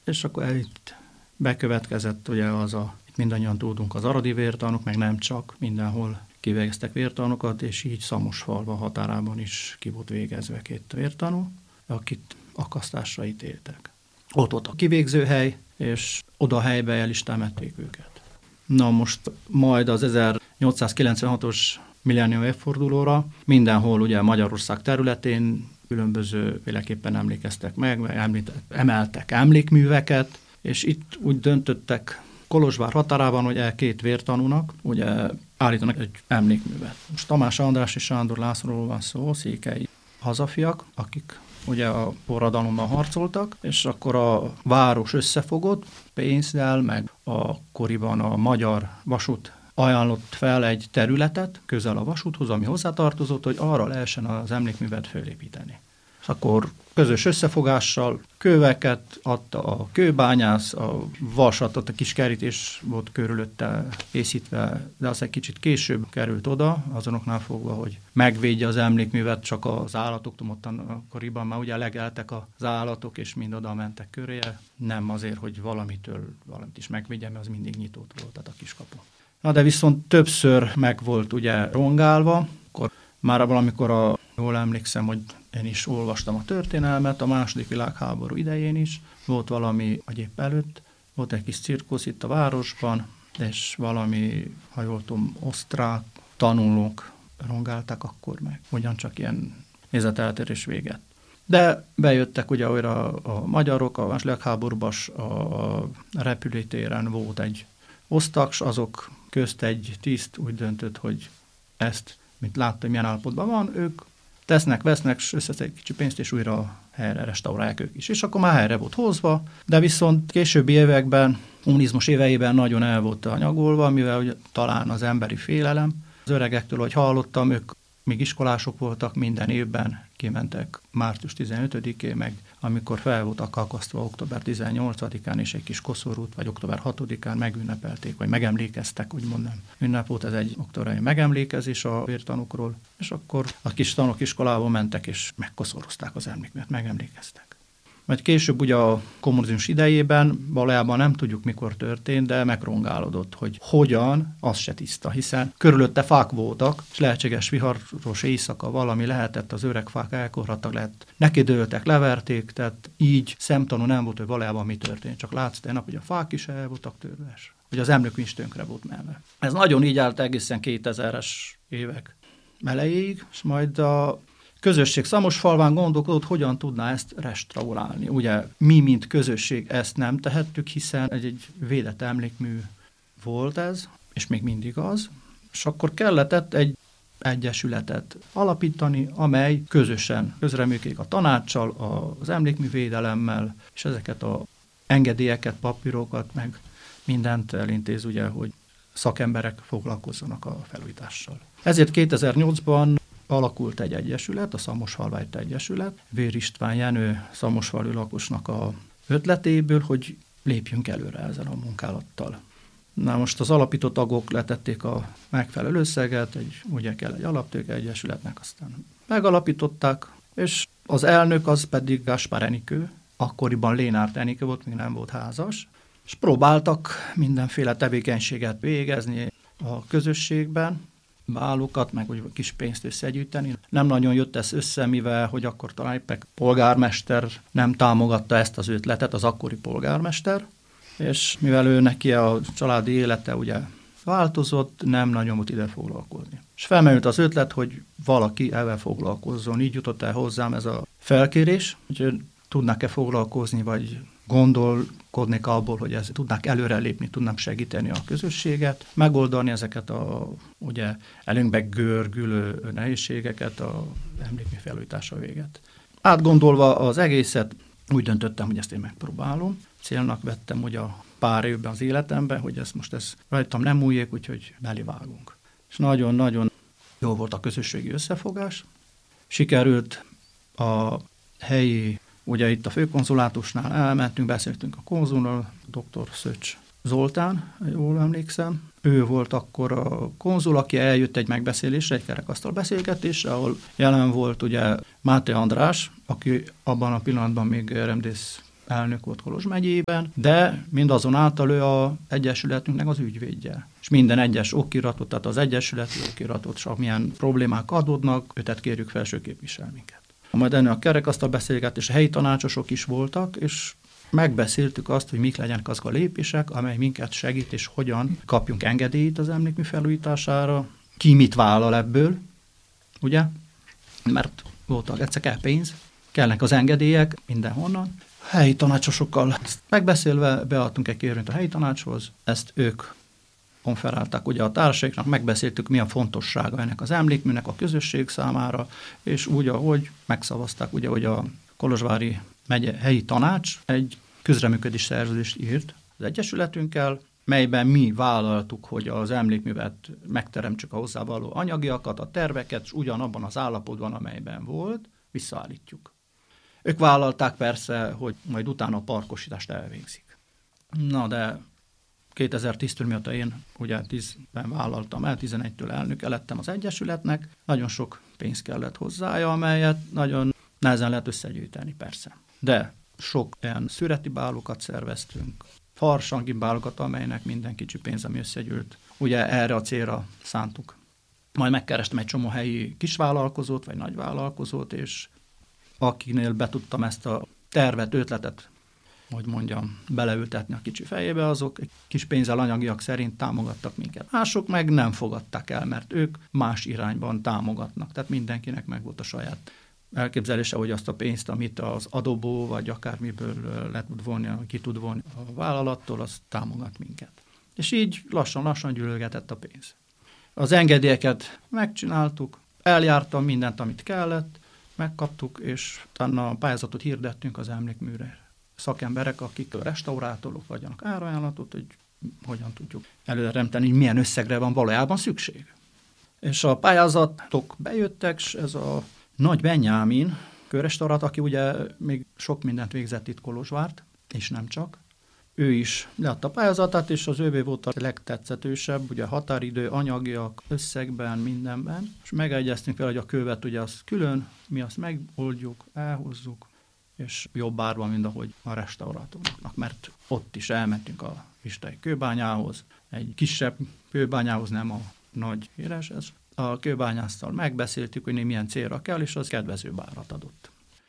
és akkor itt bekövetkezett ugye itt mindannyian tudunk, az aradi vértanúk, meg nem csak, mindenhol kivégeztek vértanúkat, és így Szamosfalva határában is ki volt végezve 2 vértanú, akit akasztásra ítéltek. Ott volt a kivégzőhely, és oda a helybe el is temették őket. Na most majd az 1896-os millennium évfordulóra mindenhol ugye Magyarország területén különböző féleképpen emlékeztek meg, emeltek emlékműveket, és itt úgy döntöttek Kolozsvár határában, hogy 2 vértanúnak ugye állítanak egy emlékművet. Most Tamás András és Sándor Lászlóról van szó, székely hazafiak, akik ugye a forradalomban harcoltak, és akkor a város összefogott pénzzel, meg akkoriban a Magyar Vasút ajánlott fel egy területet közel a vasúthoz, ami hozzátartozott, hogy arra lehessen az emlékművet fölépíteni. És akkor közös összefogással köveket adta a kőbányász, a vasat, ott a kis kerítés volt körülötte készítve, de az egy kicsit később került oda, azonoknál fogva, hogy megvédje az emlékművet, csak az állatoktól, ottan akkoriban már ugye legeltek az állatok, és mind oda mentek köréje, nem azért, hogy valamit is megvédje, mert az mindig nyitott volt, tehát a kiskapu. Na de viszont többször meg volt ugye rongálva, akkor már valamikor jól emlékszem, hogy én is olvastam a történelmet, a II. Világháború idején is, volt valami, vagy épp előtt, volt egy kis cirkusz itt a városban, és valami, ha jól tudom, osztrák tanulók rongálták akkor meg, ugyancsak ilyen nézeteltérés véget. De bejöttek ugye újra a magyarok, a II. Világháborúban a repülőtéren volt egy osztaks, azok közt egy tiszt úgy döntött, hogy ezt, mint láttam, milyen állapotban van, ők vesznek, összeszednek kicsi pénzt, és újra helyre restaurálják ők is. És akkor már helyre volt hozva, de viszont későbbi években, kommunizmus éveiben nagyon el volt anyagolva, mivel ugye, talán az emberi félelem. Az öregektől, hogy hallottam, ők még iskolások voltak, minden évben kimentek március 15-én, meg amikor fel voltak akasztva október 18-án, és egy kis koszorút, vagy október 6-án megünnepelték, vagy megemlékeztek, úgymond nem. Ünnep volt, ez egy októberi megemlékezés a vértanúkról, és akkor a kis tanúk iskolába mentek, és megkoszorozták az emlékművet, megemlékeztek. Majd később ugye a kommunizmus idejében valójában nem tudjuk, mikor történt, de megrongálódott, hogy hogyan, az se tiszta, hiszen körülötte fák voltak, és lehetséges viharos éjszaka valami lehetett, az öreg fák elkorhattak, lehet, neki dőltek, leverték, tehát így szemtanú nem volt, hogy valójában mi történt. Csak látszott egy nap, hogy a fák is el voltak törve, hogy az emlékmű is tönkre volt menve. Ez nagyon így állt egészen 2000-es évek elejéig, és majd a közösség Szamosfalván gondolkodott, hogyan tudná ezt restaurálni. Ugye mi, mint közösség ezt nem tehettük, hiszen egy védett emlékmű volt ez, és még mindig az, és akkor kellett egy egyesületet alapítani, amely közösen közreműködik a tanáccsal, az emlékművédelemmel, és ezeket az engedélyeket, papírokat, meg mindent elintéz, ugye, hogy szakemberek foglalkozzanak a felújítással. Ezért 2008-ban alakult egy egyesület, a Szamosfalvai Egyesület, Vér István Jenő szamosfalvi lakosnak a ötletéből, hogy lépjünk előre ezzel a munkálattal. Na most az alapító tagok letették a megfelelő összeget, ugye kell egy alaptőke egyesületnek, aztán megalapították, és az elnök az pedig Gáspár Enikő, akkoriban Lénárt Enikő volt, még nem volt házas, és próbáltak mindenféle tevékenységet végezni a közösségben, bálokat, meg hogy kis pénzt összegyűjteni. Nem nagyon jött ez össze, mivel hogy akkor talán éppen polgármester nem támogatta ezt az ötletet, az akkori polgármester, és mivel ő neki a családi élete ugye változott, nem nagyon volt ide foglalkozni. És felmerült az ötlet, hogy valaki ezzel foglalkozzon. Így jutott el hozzám ez a felkérés, hogy tudnak-e foglalkozni, vagy gondolkodnék abból, hogy tudnák előrelépni, tudnak segíteni a közösséget, megoldani ezeket a ugye előnkbe görgülő nehézségeket a emlékmű felújítása véget. Átgondolva az egészet, úgy döntöttem, hogy ezt én megpróbálom. Célnak vettem ugye a pár évben az életemben, hogy ez rajtam nem múljék, úgyhogy belivágunk. És nagyon-nagyon jó volt a közösségi összefogás. Sikerült a helyi, ugye itt a főkonzulátusnál elmentünk, beszéltünk a konzullal, dr. Szöcs Zoltán, jól emlékszem. Ő volt akkor a konzul, aki eljött egy megbeszélésre, egy kerekasztal beszélgetésre, ahol jelen volt ugye Máté András, aki abban a pillanatban még rendész elnök volt Kolozs megyében, de mindazonáltal ő az egyesületünknek az ügyvédje. És minden egyes okiratot, tehát az egyesületi okiratot, és amilyen problémák adódnak, őtet kérjük felső képvisel minket. Majd ennél a kerekasztal beszélgetés, a helyi tanácsosok is voltak, és megbeszéltük azt, hogy mik legyenek azok a lépések, amely minket segít, és hogyan kapjunk engedélyt az emlékmű felújítására, ki mit vállal ebből, ugye? Mert voltak, egyszer kell pénz, kellnek az engedélyek mindenhonnan. Helyi tanácsosokkal megbeszélve beadtunk egy kérvényt a helyi tanácshoz, ezt ők konferálták ugye a társaiknak, megbeszéltük, mi a fontossága ennek az emlékműnek a közösség számára, és úgy, ahogy megszavazták, ugye, hogy a kolozsvári megye helyi tanács egy közreműködés szerződést írt az egyesületünkkel, melyben mi vállaltuk, hogy az emlékművet megteremtsük a hozzávaló anyagiakat, a terveket, és ugyanabban az állapotban, amelyben volt, visszaállítjuk. Ők vállalták persze, hogy majd utána a parkosítást elvégzik. Na de 2010-től miatt én ugye 10-ben vállaltam el, 11-től elnöke lettem az egyesületnek, nagyon sok pénz kellett hozzája, amelyet nagyon nehezen lehet összegyűjteni persze. De sok olyan szüreti bálokat szerveztünk, farsangi bálokat, amelynek minden kicsi pénz, ami összegyűlt, ugye erre a célra szántuk. Majd megkerestem egy csomó helyi kisvállalkozót, vagy nagyvállalkozót, és akinél be tudtam ezt a tervet, ötletet, hogy mondjam, beleültetni a kicsi fejébe, azok kis pénzzel anyagiak szerint támogattak minket. Mások meg nem fogadták el, mert ők más irányban támogatnak. Tehát mindenkinek meg volt a saját elképzelése, hogy azt a pénzt, amit az adóból, vagy akármiből le tud vonni, ki tud vonni a vállalattól, az támogat minket. És így lassan-lassan gyűlölgetett a pénz. Az engedélyeket megcsináltuk, eljártam mindent, amit kellett, megkaptuk, és utána a pályázatot hirdettünk az emlékműre. Szakemberek, akik restaurátorok adjanak árajánlatot, hogy hogyan tudjuk előremteni, hogy milyen összegre van valójában szükség. És a pályázatok bejöttek, és ez a Nagy Benyámin kőrestaurátor, aki ugye még sok mindent végzett itt Kolozsvárt, és nem csak. Ő is leadta a pályázatát, és az ővé volt a legtetszetősebb, ugye határidő, anyagiak, összegben, mindenben, és megegyeztünk vele, hogy a követ ugye azt külön, mi azt megoldjuk, elhozzuk, és jobb árban, mint ahogy a restaurátoroknak, mert ott is elmentünk a Vistai kőbányához, egy kisebb kőbányához, nem a nagy híreshez. A kőbányásztal megbeszéltük, hogy milyen célra kell, és az kedvezőbb árat adott.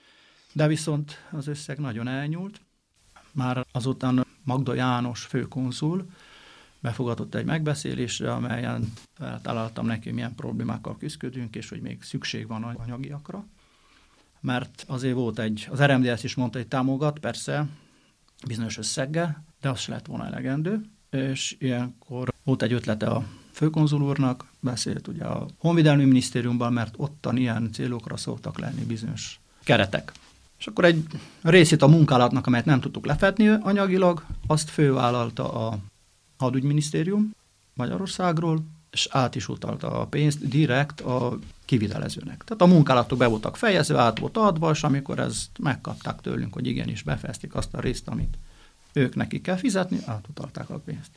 De viszont az összeg nagyon elnyúlt. Már azután Magda János főkonzul befogadott egy megbeszélésre, amelyen feltaláltam neki, milyen problémákkal küzdködünk, és hogy még szükség van anyagiakra. Mert azért volt az RMDS is mondta, hogy támogat, persze, bizonyos összeggel, de az se lett volna elegendő, és ilyenkor volt egy ötlete a főkonzul úrnak, beszélt ugye a Honvédelmi Minisztériumban, mert ottan ilyen célokra szoktak lenni bizonyos keretek. És akkor egy részét a munkálatnak, amelyet nem tudtuk lefedni anyagilag, azt fővállalta a Hadügyminisztérium Magyarországról, és át is utalta a pénzt direkt a kivitelezőnek. Tehát a munkálatok be voltak fejezve, át volt adva, és amikor ezt megkapták tőlünk, hogy igenis befejezték azt a részt, amit ők nekik kell fizetni, átutalták a pénzt.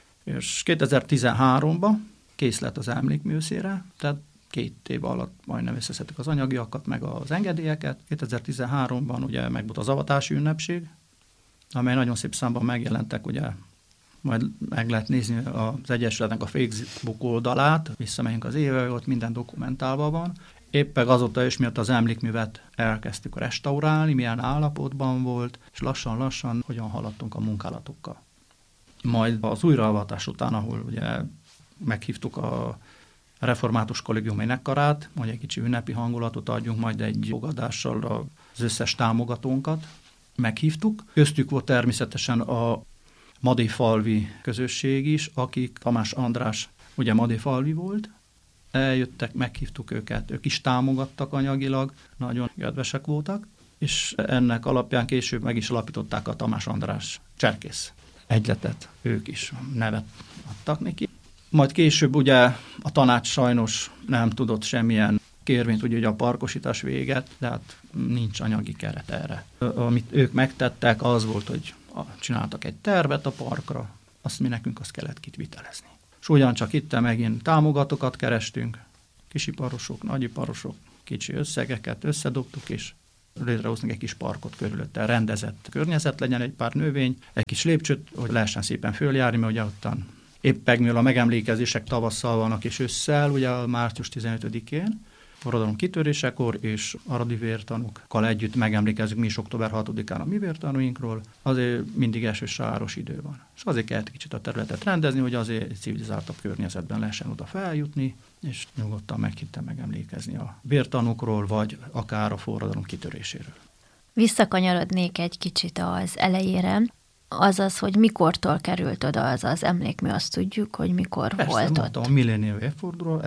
És 2013-ban kész lett az emlékműszére, tehát 2 év alatt majdnem összeszedtük az anyagiakat, meg az engedélyeket. 2013-ban ugye meg volt az avatási ünnepség, amely nagyon szép számban megjelentek, ugye majd meg lehet nézni az Egyesületnek a Facebook oldalát, visszamegyünk az évvel, ott minden dokumentálva van. Éppen azóta is, miatt az emlékművet elkezdtük restaurálni, milyen állapotban volt, és lassan-lassan hogyan haladtunk a munkálatokkal. Majd az újraavatás után, ahol ugye meghívtuk a református kollégium énekkarát, hogy egy kicsi ünnepi hangulatot adjunk, majd egy fogadással az összes támogatónkat meghívtuk. Köztük volt természetesen a madéfalvi közösség is, akik Tamás András ugye madéfalvi volt, eljöttek, meghívtuk őket, ők is támogattak anyagilag, nagyon kedvesek voltak, és ennek alapján később meg is alapították a Tamás András cserkész egyletet, ők is nevet adtak neki. Majd később ugye a tanács sajnos nem tudott semmilyen kérvényt, ugye a parkosítás véget, de hát nincs anyagi keret erre. Amit ők megtettek, az volt, hogy csináltak egy tervet a parkra, azt mi nekünk azt kellett kitvitelezni. És ugyancsak itt megint támogatókat kerestünk, kisiparosok, nagyiparosok, kicsi összegeket összedobtuk, és létrehoztunk egy kis parkot körülötte, rendezett környezet legyen, egy pár növény, egy kis lépcsőt, hogy lehessen szépen följárni, mert ugye ottan éppegnél a megemlékezések tavasszal vannak és ősszel, ugye március 15-én, forradalom kitörésekor, és aradi vértanúkkal együtt megemlékezzük mi is október 6-án a mi vértanúinkról, azért mindig esős sáros idő van. És azért kell kicsit a területet rendezni, hogy azért egy civilizáltabb környezetben lehessen oda feljutni, és nyugodtan meghitten megemlékezni a vértanúkról, vagy akár a forradalom kitöréséről. Visszakanyarodnék egy kicsit az elejére, azaz, hogy mikortól került oda az az emlékmű, azt tudjuk, hogy mikor volt ott. A milléniumi évforduló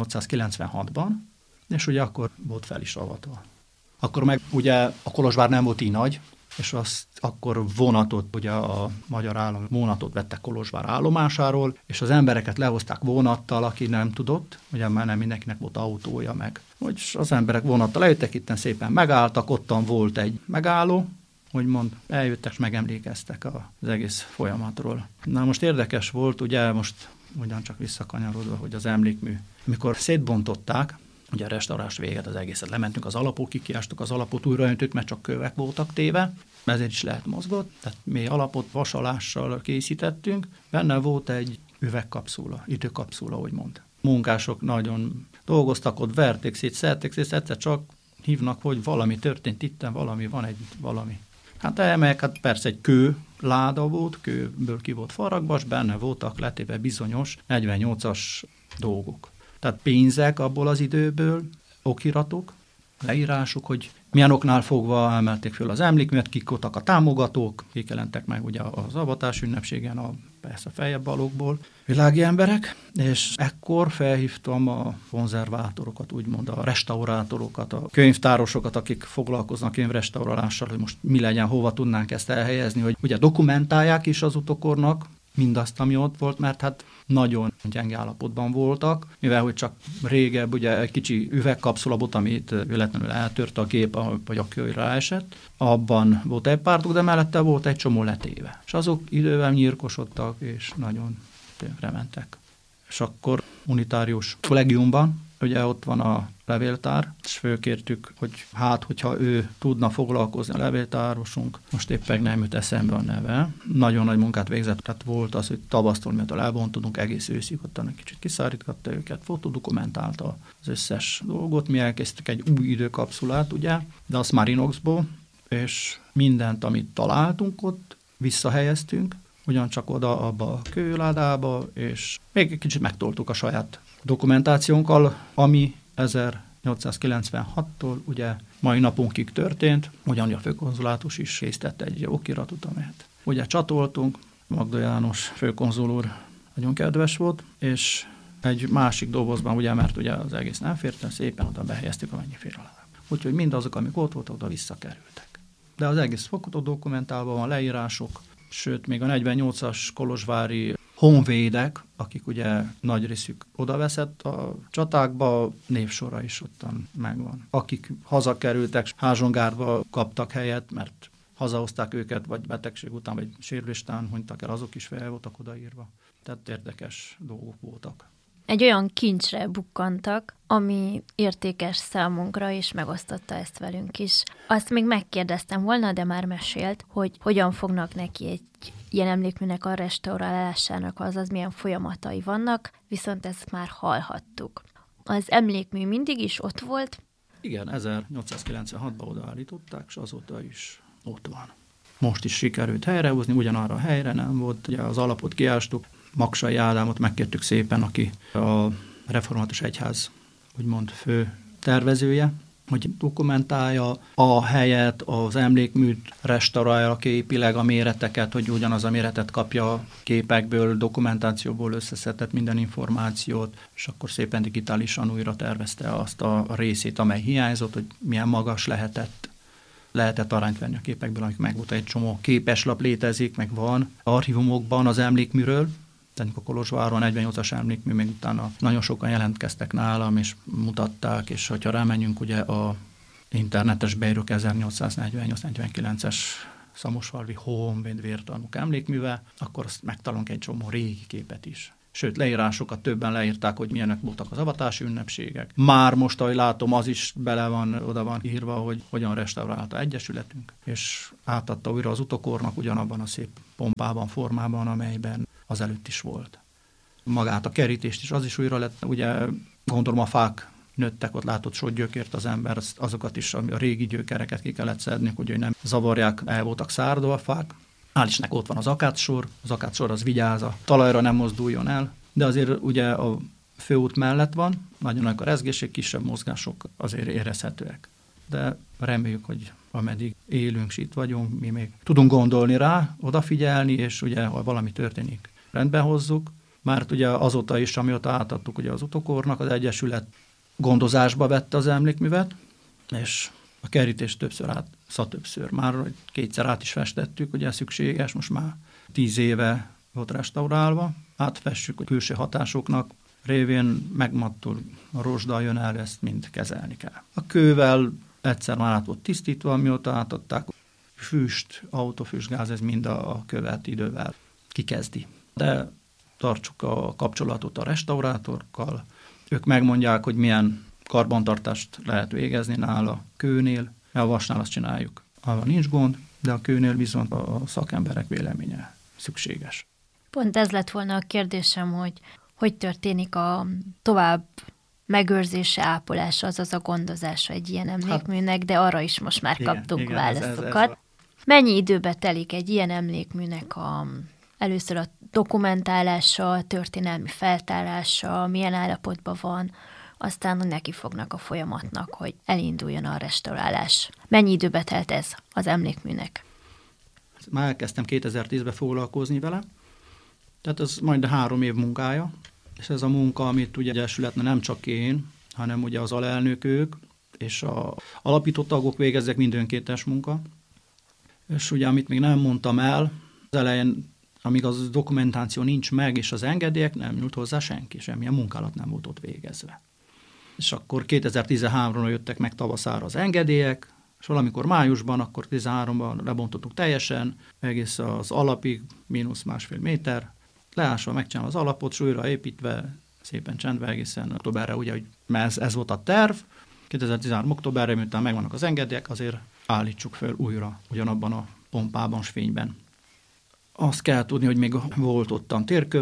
1896-ban, és ugye akkor volt fel is avatva. Akkor meg ugye a Kolozsvár nem volt így nagy, és akkor vonatot, ugye a magyar állam vonatot vettek Kolozsvár állomásáról, és az embereket lehozták vonattal, aki nem tudott, ugye már nem mindenkinek volt autója meg. Hogy az emberek vonattal lejöttek, itten szépen megálltak, ottan volt egy megálló, úgymond eljöttek, és megemlékeztek az egész folyamatról. Na most érdekes volt, ugye most ugyancsak visszakanyarodva, hogy az emlékmű, amikor szétbontották, ugye a restaurás véget az egészet, lementünk az alapokig, kiástuk az alapot, újraöntük, mert csak kövek voltak téve, ezért is lehet mozgott, tehát mély alapot vasalással készítettünk, benne volt egy üvegkapszula, időkapszula, úgymond. Munkások nagyon dolgoztak, ott verték szét, szedték szét, egyszer csak hívnak, hogy valami történt itten, valami. Hát emelk, hát persze egy kő láda volt, kőből ki volt faragva, és benne voltak letéve bizonyos 48-as dolgok. Tehát pénzek abból az időből, okiratok, leírások, hogy milyen oknál fogva emelték föl az emlékművet, kik voltak a támogatók, kik jelentek meg ugye az avatás ünnepségen, persze feljebb valókból, világi emberek, és ekkor felhívtam a konzervátorokat, úgymond a restaurátorokat, a könyvtárosokat, akik foglalkoznak könyvrestaurálással, hogy most mi legyen, hova tudnánk ezt elhelyezni, hogy ugye dokumentálják is az utokornak mindazt, ami ott volt, mert hát nagyon gyenge állapotban voltak, mivel hogy csak régebb ugye egy kicsi üvegkapszula volt, amit véletlenül eltört a gép, vagy a kő ráesett, abban volt egy pár dug, de mellette volt egy csomó letéve. És azok idővel nyírkosodtak, és nagyon rementek. És akkor unitárius kollégiumban, ugye ott van a levéltár, és fölkértük, hogy hát, hogyha ő tudna foglalkozni, a levéltárosunk, most éppen nem jut eszembe a neve, nagyon nagy munkát végzett, tehát volt az, hogy tavasztól, miatt elbontudunk, egész őszig, ott egy kicsit kiszárítgatta őket, fotodokumentálta az összes dolgot, mi elkezdtük egy új időkapszulát, ugye, de azt már inoxból, és mindent, amit találtunk ott, visszahelyeztünk, ugyancsak oda abba a kőládába, és még egy kicsit megtoltuk a saját dokumentációnkkal, ami 1896-tól ugye mai napunkig történt, ugyanúgy a főkonzulátus is készített egy okiratot, amelyet ugye csatoltunk. Magda János főkonzul úr nagyon kedves volt, és egy másik dobozban, ugye, mert ugye az egész nem férte, szépen oda behelyeztük, amennyi fér alá. Úgyhogy mindazok, amik ott voltak, oda visszakerültek. De az egész fotodokumentálva van, leírások, sőt, még a 48-as kolozsvári honvédek, akik ugye nagy részük odaveszett a csatákba, névsora is ottan megvan. Akik hazakerültek, házsongárba kaptak helyet, mert hazahozták őket, vagy betegség után, vagy sérülés után hunytak el, azok is fel voltak odaírva. Tehát érdekes dolgok voltak. Egy olyan kincsre bukkantak, ami értékes számunkra, és megosztotta ezt velünk is. Azt még megkérdeztem volna, de már mesélt, hogy hogyan fognak neki egy ilyen emlékműnek a restaurálásának, azaz milyen folyamatai vannak, viszont ezt már hallhattuk. Az emlékmű mindig is ott volt? Igen, 1896-ban odaállították, és azóta is ott van. Most is sikerült helyrehozni, ugyanarra a helyre nem volt, ugye az alapot kiástuk, Maksai Ádámot megkértük szépen, aki a Református Egyház úgymond fő tervezője, hogy dokumentálja a helyet, az emlékműt, restaurálja képileg a méreteket, hogy ugyanaz a méretet kapja a képekből, dokumentációból összeszedett minden információt, és akkor szépen digitálisan újra tervezte azt a részét, amely hiányzott, hogy milyen magas lehetett arányt venni a képekből, amik megvolt, egy csomó képeslap létezik, meg van archívumokban az emlékműről. Tehát a Kolozsváron 48-as emlékmű, még utána nagyon sokan jelentkeztek nálam, és mutatták, és hogyha rámenjünk ugye a internetes beírjuk 1848-49-es Szamosfalvi Honvéd vértanúk emlékműve, akkor azt megtalálunk egy csomó régi képet is. Sőt, leírásokat többen leírták, hogy milyenek voltak az avatási ünnepségek. Már most, ahogy látom, az is oda van írva, hogy hogyan restaurálta egyesületünk, és átadta újra az utokornak ugyanabban a szép pompában, formában, amelyben az előtt is volt. Magát a kerítést is, az is újra lett, ugye gondolom a fák nőttek, ott látott sok gyökért az ember, azokat is, a régi gyökereket ki kellett szedni, hogy nem zavarják, el voltak szárdva a fák. Hál' Istennek ott van az akácssor az vigyáz, a talajra nem mozduljon el, de azért ugye a főút mellett van, nagyon nagy a rezgések, kisebb mozgások azért érezhetőek. De reméljük, hogy ameddig élünk, itt vagyunk, mi még tudunk gondolni rá, odafigyelni, és ugye, ha valami történik, rendbe hozzuk. Mert ugye azóta is, amióta átadtuk ugye az utokornak, az Egyesület gondozásba vette az emlékművet, és a kerítést többször, már kétszer át is festettük, ugye szükséges, most már 10 éve volt restaurálva, átfessük a külső hatásoknak, révén megmattul, a rozsda jön el, ezt mind kezelni kell. A kővel egyszer már át volt tisztítva, mióta átadták, füst, autofüstgáz, ez mind a követ idővel kikezdi. De tartsuk a kapcsolatot a restaurátorokkal, ők megmondják, hogy milyen karbantartást lehet végezni nála kőnél, a vasnál azt csináljuk. Arra nincs gond, de a kőnél viszont a szakemberek véleménye szükséges. Pont ez lett volna a kérdésem, hogy történik a tovább megőrzése, ápolása, azaz a gondozása egy ilyen emlékműnek, de arra is most már kaptunk válaszokat. Mennyi időbe telik egy ilyen emlékműnek először a dokumentálása, a történelmi feltárása, milyen állapotban van, aztán neki fognak a folyamatnak, hogy elinduljon a restaurálás. Mennyi időbe telt ez az emlékműnek? Már elkezdtem 2010-ben foglalkozni vele, tehát ez majd 3 év munkája, és ez a munka, amit ugye Egyesületnek nem csak én, hanem ugye az alelnökök és a alapító tagok végezzek, mind önkéntes munka. És ugye, amit még nem mondtam el, az elején, amíg az dokumentáció nincs meg, és az engedélyek, nem nyújt hozzá senki, semmilyen munkálat nem volt ott végezve. És akkor 2013-ra jöttek meg tavaszára az engedélyek, és valamikor májusban, akkor 13-ban lebontottuk teljesen, egész az alapig, -1,5 méter, leásva megcsinálva az alapot, és újra építve, szépen csendve egészen októberre, ugye, hogy ez volt a terv. 2013 októberre, miután megvannak az engedélyek, azért állítsuk föl újra, ugyanabban a pompában, fényben. Azt kell tudni, hogy még volt ottan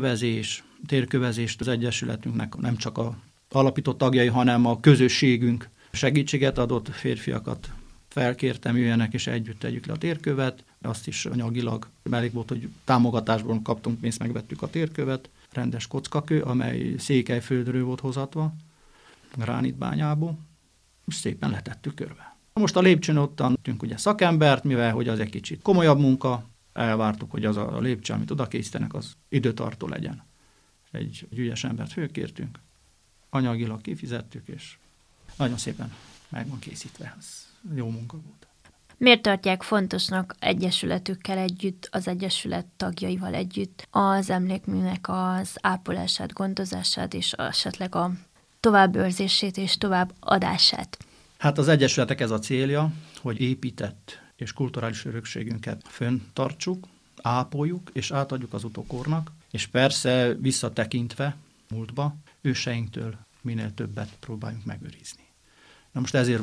térkövezést az Egyesületünknek nem csak a alapító tagjai, hanem a közösségünk segítséget adott, férfiakat felkértem, jöjjenek és együtt tegyük le a térkövet. Azt is anyagilag elég volt, hogy támogatásból kaptunk pénzt, megvettük a térkövet, rendes kockakő, amely Székelyföldről volt hozatva, gránitbányából, és szépen letettük körbe. Most a lépcsőn ottan tűnk ugye szakembert, mivel hogy az egy kicsit komolyabb munka, elvártuk, hogy az a lépcső, amit oda készítenek, az időtartó legyen. Egy ügyes embert fölkértünk, anyagilag kifizettük, és nagyon szépen meg van készítve. Ez jó munka volt. Miért tartják fontosnak egyesületükkel együtt, az egyesület tagjaival együtt az emlékműnek az ápolását, gondozását és esetleg a továbbőrzését és továbbadását? Hát az egyesületek ez a célja, hogy épített és kulturális örökségünket fönntartsuk, ápoljuk és átadjuk az utókornak, és persze visszatekintve múltba, őseinktől minél többet próbáljunk megőrizni. Na most ezért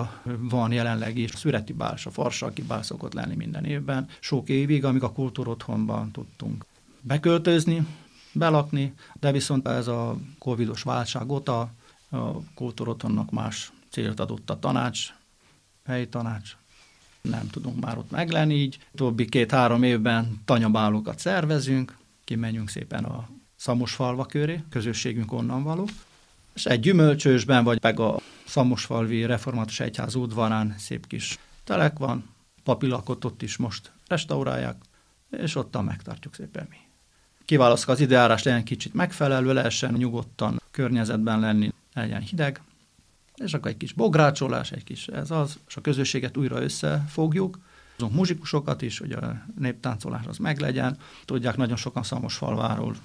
van jelenleg is szüreti bál, a farsalki bál szokott lenni minden évben, sok évig, amíg a kultúrotthonban tudtunk beköltözni, belakni, de viszont ez a covidos válság óta a kultúrotthonnak más célt adott a tanács, helyi tanács, nem tudunk már ott meglenni, így utóbbi 2-3 évben tanyabálókat szervezünk, kimenjünk szépen a Szamosfalva köré, közösségünk onnan való, és egy Gyümölcsösben, vagy meg a Szamosfalvi Református Egyház udvarán szép kis telek van, papilakot ott is most restaurálják, és ottan megtartjuk szépen mi. Kiválasztjuk az időjárás, legyen kicsit megfelelő, lehessen nyugodtan környezetben lenni, legyen hideg, és akkor egy kis bográcsolás, és a közösséget újra összefogjuk. Azon muzsikusokat is, hogy a néptáncolás az meglegyen. Tudják, nagyon sokan Szamosfalváról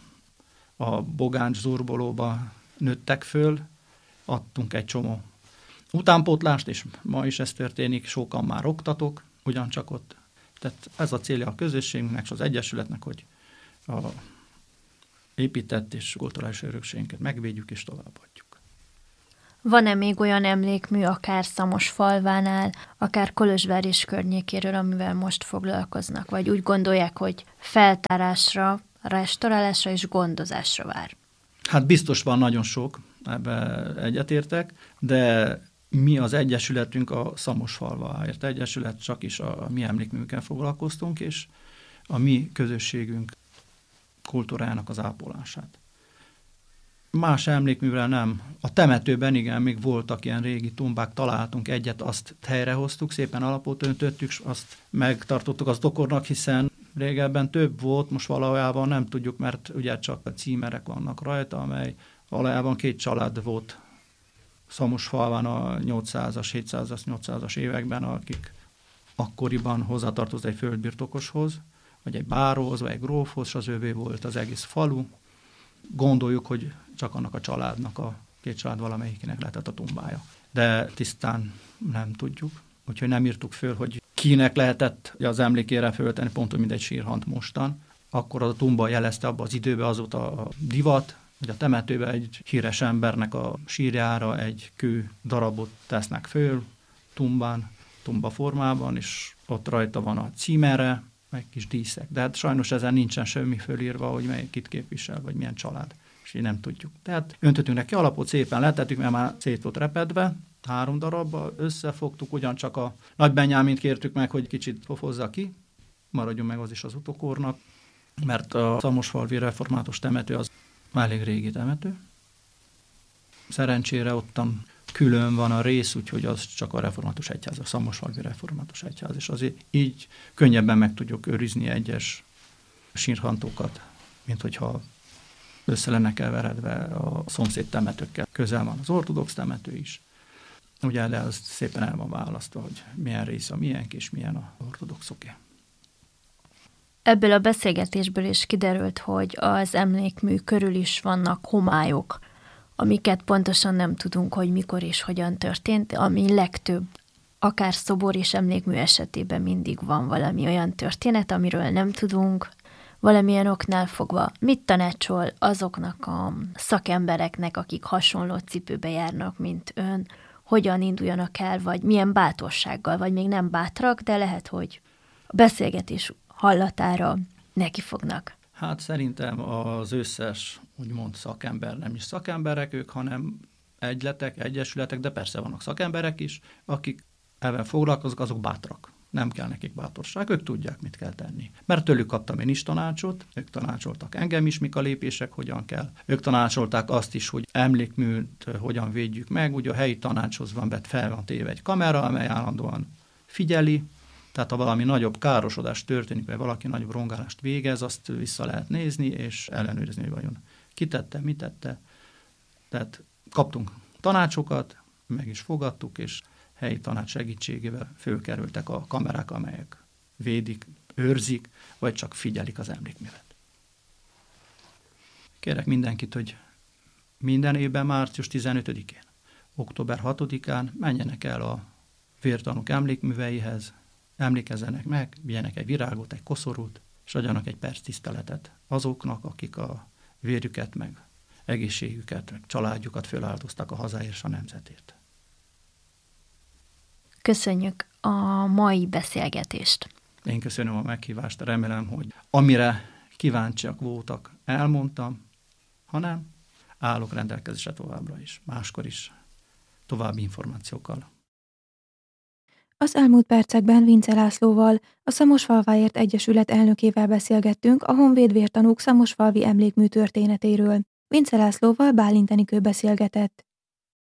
a Bogáncs zurbolóba nőttek föl, adtunk egy csomó utánpótlást, és ma is ez történik, sokan már oktatok, ugyancsak ott. Tehát ez a célja a közösségünknek és az egyesületnek, hogy épített, és kulturális örökségünket megvédjük és továbbadjuk. Van-e még olyan emlékmű, akár Szamosfalvánál, akár Kolozsvár és környékéről, amivel most foglalkoznak, vagy úgy gondolják, hogy feltárásra, restaurálásra és gondozásra vár? Hát biztos van nagyon sok, ebbe egyetértek, de mi az egyesületünk a Szamosfalváért Egyesület, csak is a mi emlékműkkel foglalkoztunk, és a mi közösségünk kultúrájának az ápolását. Más emlékművel nem. A temetőben igen, még voltak ilyen régi tumbák, találtunk egyet, azt helyrehoztuk, szépen alapot öntöttük, azt megtartottuk az dokornak, hiszen régebben több volt, most valójában nem tudjuk, mert ugye csak a címerek vannak rajta, amely valójában 2 család volt Szamosfalván a 800-as, 700-as, 800-as években, akik akkoriban hozzátartozott egy földbirtokoshoz, vagy egy báróhoz, vagy egy grófhoz, és az övé volt az egész falu. Gondoljuk, hogy csak annak a családnak, a 2 család valamelyikinek lehetett a tumbája. De tisztán nem tudjuk, úgyhogy nem írtuk föl, hogy kinek lehetett az emlékére föltenni, pont úgy, mint egy sírhant mostan. Akkor az a tumba jelezte abban az időben, azóta a divat, hogy a temetőben egy híres embernek a sírjára egy kő darabot tesznek föl, tumba formában, és ott rajta van a címere, meg kis díszek. De hát sajnos ezen nincsen semmi fölírva, hogy melyikit képvisel, vagy milyen család, és így nem tudjuk. Tehát öntöttünk neki alapot, szépen letettük, mert már szét volt repedve, 3 darabba összefogtuk, ugyancsak a Nagy Benyámint kértük meg, hogy kicsit pofozza ki, maradjon meg az is az utókornak, mert a Szamosfalvi református temető az elég régi temető. Szerencsére ottan külön van a rész, úgyhogy az csak a református egyház, a Szamosfalvi református egyház, és azért így könnyebben meg tudjuk őrizni egyes sírhantókat, mint hogyha össze lenne keveredve a szomszéd temetőkkel. Közel van az ortodox temető is. Ugye, de az szépen el van választva, hogy milyen rész a miénk, és milyen a ortodoxoké. Ebből a beszélgetésből is kiderült, hogy az emlékmű körül is vannak homályok, amiket pontosan nem tudunk, hogy mikor és hogyan történt, ami legtöbb, akár szobor és emlékmű esetében mindig van valami olyan történet, amiről nem tudunk, valamilyen oknál fogva. Mit tanácsol azoknak a szakembereknek, akik hasonló cipőbe járnak, mint ön, hogyan induljanak el, vagy milyen bátorsággal, vagy még nem bátrak, de lehet, hogy a beszélgetés hallatára neki fognak. Hát szerintem az összes, úgymond szakember, nem is szakemberek ők, hanem egyletek, egyesületek, de persze vannak szakemberek is, akik ebben foglalkoznak, azok bátrak. Nem kell nekik bátorság, ők tudják, mit kell tenni. Mert tőlük kaptam én is tanácsot, ők tanácsoltak engem is, mik a lépések, hogyan kell. Ők tanácsolták azt is, hogy emlékműt hogyan védjük meg, ugye a helyi tanácshoz fel van téve egy kamera, amely állandóan figyeli, tehát ha valami nagyobb károsodás történik, vagy valaki nagyobb rongálást végez, azt vissza lehet nézni, és ellenőrizni, hogy vajon ki tette, mit tette. Tehát kaptunk tanácsokat, meg is fogadtuk, és helyi tanács segítségével fölkerültek a kamerák, amelyek védik, őrzik, vagy csak figyelik az emlékművet. Kérek mindenkit, hogy minden évben március 15-én, október 6-án menjenek el a vértanúk emlékműveihez, emlékezzenek meg, vigyenek egy virágot, egy koszorút, és adjanak egy perc tiszteletet azoknak, akik a vérüket, meg egészségüket, meg családjukat föláldoztak a hazáért és a nemzetért. Köszönjük a mai beszélgetést. Én köszönöm a meghívást, remélem, hogy amire kíváncsiak voltak, elmondtam, hanem állok rendelkezésre továbbra is, máskor is további információkkal. Az elmúlt percekben Vince Lászlóval, a Szamosfalváért Egyesület elnökével beszélgettünk a honvéd vértanúk szamosfalvi emlékmű történetéről. Vince Lászlóval Bálint Enikő beszélgetett.